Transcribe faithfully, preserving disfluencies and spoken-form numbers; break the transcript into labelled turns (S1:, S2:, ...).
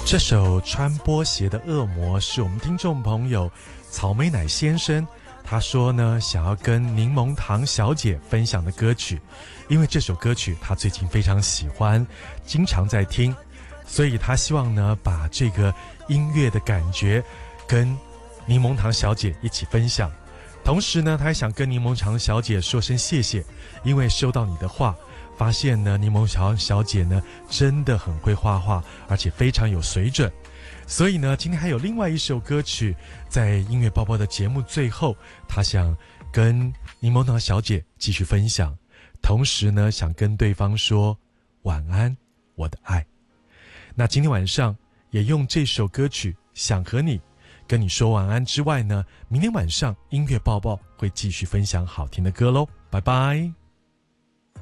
S1: 这首穿波鞋的恶魔是我们听众朋友草莓奶先生，他说呢想要跟柠檬糖小姐分享的歌曲，因为这首歌曲他最近非常喜欢，经常在听，所以他希望呢把这个音乐的感觉跟柠檬糖小姐一起分享。同时呢他还想跟柠檬糖小姐说声谢谢，因为收到你的画，发现呢柠檬糖小姐呢真的很会画画，而且非常有水准。所以呢今天还有另外一首歌曲在音乐包包的节目最后，他想跟柠檬糖小姐继续分享，同时呢想跟对方说晚安我的爱。那今天晚上也用这首歌曲想和你跟你说晚安之外呢，明天晚上音乐报报会继续分享好听的歌咯，拜拜。